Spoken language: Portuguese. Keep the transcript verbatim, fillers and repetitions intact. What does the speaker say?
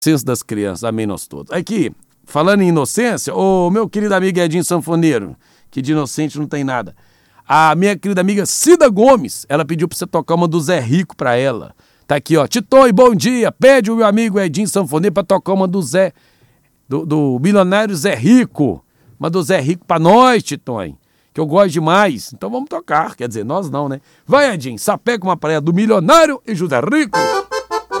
inocência das crianças, amém nós todos. Aqui, falando em inocência, o meu querido amigo Edinho Sanfoneiro, que de inocente não tem nada. A minha querida amiga Cida Gomes, ela pediu pra você tocar uma do Zé Rico pra ela. Tá aqui, ó. Titon, bom dia. Pede o meu amigo Edinho Sanfoneiro pra tocar uma do Zé, do, do milionário Zé Rico. Uma do Zé Rico pra nós, Titon, que eu gosto demais. Então vamos tocar. Quer dizer, nós não, né? Vai, Edinho, sapeca uma praia do milionário e José Rico.